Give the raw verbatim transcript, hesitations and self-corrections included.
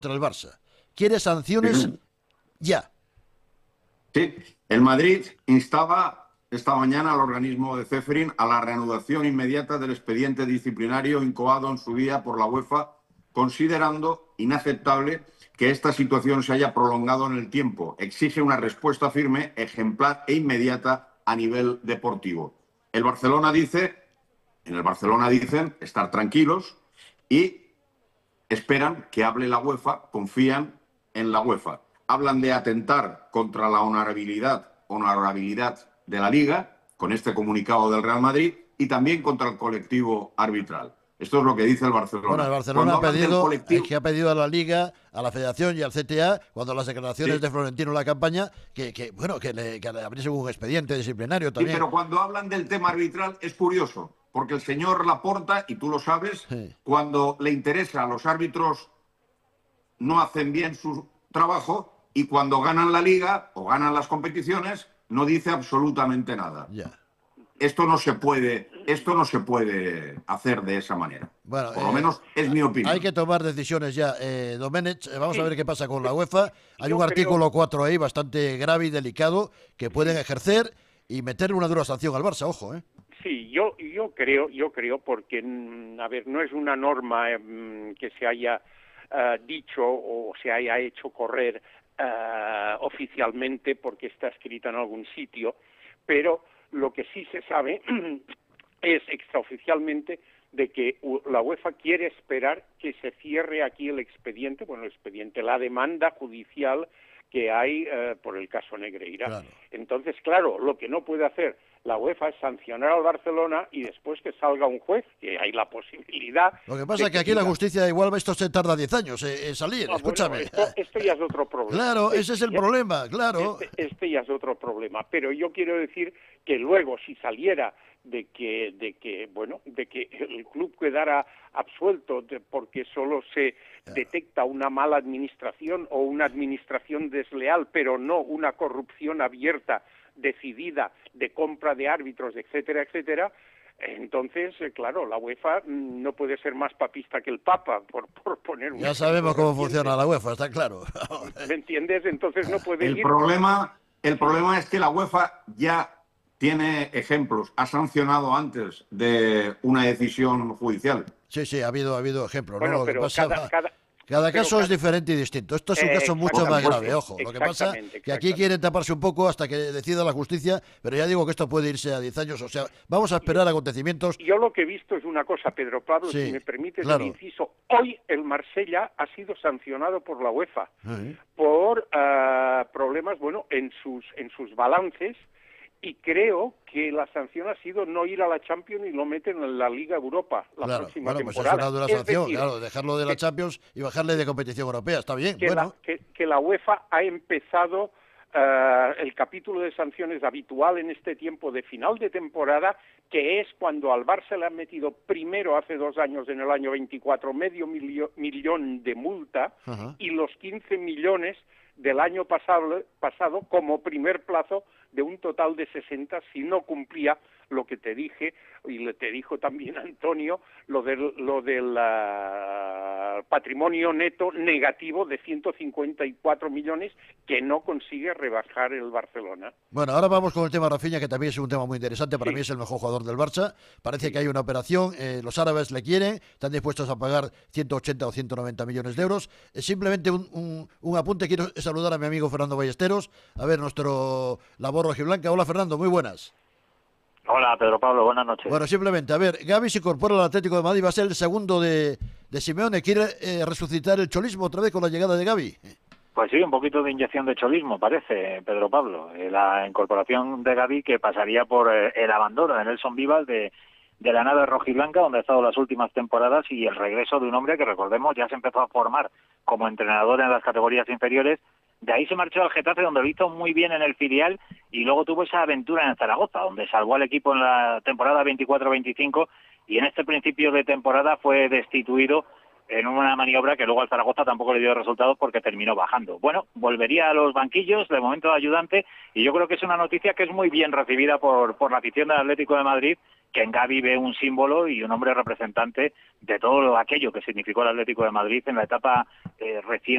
contra el Barça. Quiere sanciones Sí. ya. Sí, el Madrid instaba esta mañana al organismo de Ceferin a la reanudación inmediata del expediente disciplinario incoado en su día por la UEFA, considerando inaceptable que esta situación se haya prolongado en el tiempo. Exige una respuesta firme, ejemplar e inmediata a nivel deportivo. El Barcelona dice, en el Barcelona dicen estar tranquilos y esperan que hable la UEFA, confían en la UEFA. Hablan de atentar contra la honorabilidad, honorabilidad de la Liga, con este comunicado del Real Madrid, y también contra el colectivo arbitral. Esto es lo que dice el Bueno, el Barcelona. Barcelona Cuando ha hablan del pedido, es colectivo... que ha pedido a la Liga, a la Federación y al C T A, cuando las declaraciones Sí, de Florentino en la campaña, que, que bueno, que le, que le abriese un expediente disciplinario sí, también. pero cuando hablan del tema arbitral es curioso, porque el señor Laporta, y tú lo sabes, Sí. cuando le interesa a los árbitros no hacen bien su trabajo y cuando ganan la liga o ganan las competiciones no dice absolutamente nada. Ya. Esto no se puede, esto no se puede hacer de esa manera. Bueno, Por lo eh, menos es mi hay opinión. que tomar decisiones ya. Eh, Domenech, eh, vamos a ver Sí, qué pasa con la yo, UEFA. Hay un yo creo, artículo cuatro ahí bastante grave y delicado que pueden sí, ejercer y meterle una dura sanción al Barça, ojo, ¿eh? sí, yo, yo creo, yo creo porque, mm, a ver, no es una norma eh, que se haya uh, dicho o se haya hecho correr uh, oficialmente porque está escrita en algún sitio, pero lo que sí se sabe es extraoficialmente de que la UEFA quiere esperar que se cierre aquí el expediente, bueno, el expediente, la demanda judicial que hay uh, por el caso Negreira. Claro. Entonces, claro, lo que no puede hacer la UEFA es sancionar al Barcelona y después que salga un juez, que hay la posibilidad... Lo que pasa es que aquí diga, la justicia igual esto se tarda diez años en, en salir, ah, bueno, escúchame. esto, esto ya es otro problema. Claro, ese es el Ya- problema, claro. Este, este ya es otro problema, pero yo quiero decir que luego si saliera de que, de que bueno, de que el club quedara absuelto de, porque solo se detecta una mala administración o una administración desleal, pero no una corrupción abierta, decidida, de compra de árbitros, etcétera, etcétera, entonces, eh, claro, la UEFA mm, no puede ser más papista que el Papa, por, por poner un Ya ejemplo sabemos cómo reciente. funciona la UEFA, está claro. ¿Me entiendes? Entonces no puede El ir... problema, el Sí. problema es que la UEFA ya tiene ejemplos, ha sancionado antes de una decisión judicial. Sí, sí, ha habido, ha habido ejemplos, ¿no? Bueno, Lo que pero pasa, cada... cada cada pero caso cada, es diferente y distinto. Esto es un eh, caso mucho Por más supuesto. grave, ojo. Lo que pasa exactamente, que aquí exactamente. quieren taparse un poco hasta que decida la justicia, pero ya digo que esto puede irse a diez años. O sea, vamos a esperar acontecimientos. Yo lo que he visto es una cosa, Pedro Pablo, Sí, si me permites claro. el inciso. Hoy el Marsella ha sido sancionado por la UEFA Sí. por uh, problemas, bueno, en sus en sus balances, y creo que la sanción ha sido no ir a la Champions y lo meten en la Liga Europa la Claro, próxima bueno, pues es temporada. una dura Es sanción, decir, claro, dejarlo de la que- Champions y bajarle de competición europea, está bien, que, bueno. la, que, que la UEFA ha empezado uh, el capítulo de sanciones habitual en este tiempo de final de temporada, que es cuando al Barça le han metido primero hace dos años, en el año veinticuatro, medio milio, millón de multa, Ajá. y los quince millones del año pasado, pasado como primer plazo de un total de sesenta si no cumplía lo que te dije, y le te dijo también Antonio, lo del, lo del uh, patrimonio neto negativo de ciento cincuenta y cuatro millones que no consigue rebajar el Barcelona. Bueno, ahora vamos con el tema Rafinha, que también es un tema muy interesante. Para Sí. mí es el mejor jugador del Barça. Parece Sí. que hay una operación, eh, los árabes le quieren, están dispuestos a pagar ciento ochenta o ciento noventa millones de euros. Es simplemente un, un, un apunte. Quiero saludar a mi amigo Fernando Ballesteros, a ver nuestro labor rojiblanca. Hola Fernando, muy buenas. Hola, Pedro Pablo, buenas noches. Bueno, simplemente, a ver, Gavi se incorpora al Atlético de Madrid, va a ser el segundo de, de Simeone. ¿Quiere eh, resucitar el cholismo otra vez con la llegada de Gavi? Pues sí, un poquito de inyección de cholismo, parece, Pedro Pablo. Eh, La incorporación de Gavi que pasaría por eh, el abandono de Nelson Vivas de, de la nave rojiblanca, donde ha estado las últimas temporadas, y el regreso de un hombre que, recordemos, ya se empezó a formar como entrenador en las categorías inferiores. De ahí se marchó al Getafe, donde lo hizo muy bien en el filial, y luego tuvo esa aventura en Zaragoza, donde salvó al equipo en la temporada veinticuatro veinticinco, y en este principio de temporada fue destituido en una maniobra que luego al Zaragoza tampoco le dio resultados porque terminó bajando. Bueno, volvería a los banquillos, de momento de ayudante, y yo creo que es una noticia que es muy bien recibida por, por la afición del Atlético de Madrid, que en Gavi ve un símbolo y un hombre representante de todo aquello que significó el Atlético de Madrid en la etapa eh, reciente